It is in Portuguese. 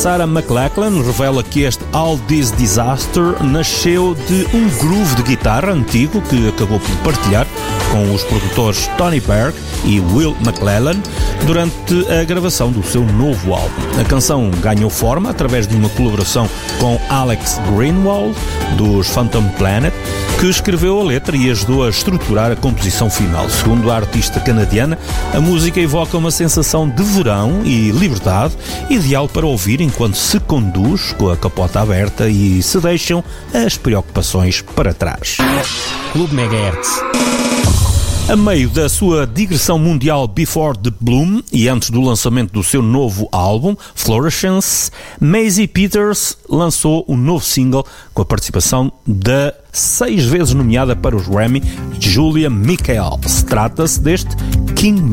Sarah McLachlan revela que este All This Disaster nasceu de um groove de guitarra antigo que acabou por partilhar com os produtores Tony Berg e Will McLellan durante a gravação do seu novo álbum. A canção ganhou forma através de uma colaboração com Alex Greenwald, dos Phantom Planet, que escreveu a letra e ajudou a estruturar a composição final. Segundo a artista canadiana, a música evoca uma sensação de verão e liberdade, ideal para ouvir enquanto se conduz com a capota aberta e se deixam as preocupações para trás. Clube Megahertz. A meio da sua digressão mundial Before the Bloom e antes do lançamento do seu novo álbum, Fluorescence, Maisie Peters lançou um novo single com a participação da 6 vezes nomeada para os Grammy, Julia Michaels. Trata-se deste King